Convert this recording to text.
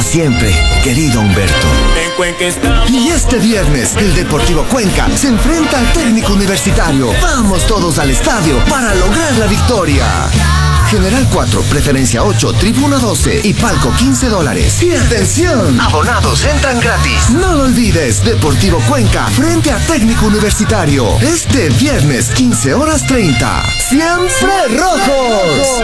siempre, querido Humberto. En Cuenca estamos. Y este viernes, el Deportivo Cuenca se enfrenta al Técnico Universitario. Vamos todos al estadio para lograr la victoria. General 4, preferencia 8, tribuna 12 y palco $15. Y atención, abonados entran gratis. No lo olvides, Deportivo Cuenca frente a Técnico Universitario. Este viernes 15:30. ¡Siempre rojos!